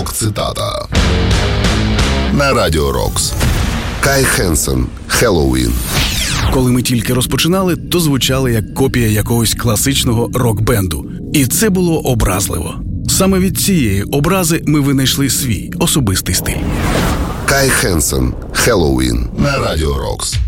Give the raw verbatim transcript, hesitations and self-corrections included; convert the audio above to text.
Рок-цитата на Радіо Рокс. Кай Хенсон, «Хеллоуін». Коли ми тільки розпочинали, то звучали як копія якогось класичного рок-бенду. І це було образливо. Саме від цієї образи ми винайшли свій особистий стиль. Кай Хенсон, «Хеллоуін» на Радіо Рокс.